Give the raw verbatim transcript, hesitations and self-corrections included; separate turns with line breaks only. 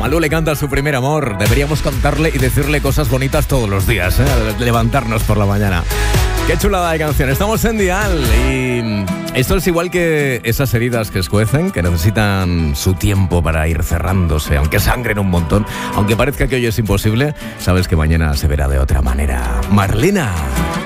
Malú le canta a su primer amor. Deberíamos contarle y decirle cosas bonitas todos los días, ¿eh? Al levantarnos por la mañana. Qué chulada de canción. Estamos en Dial y esto es igual que esas heridas que escuecen, que necesitan su tiempo para ir cerrándose, aunque sangren un montón. Aunque parezca que hoy es imposible, sabes que mañana se verá de otra manera. Marlena.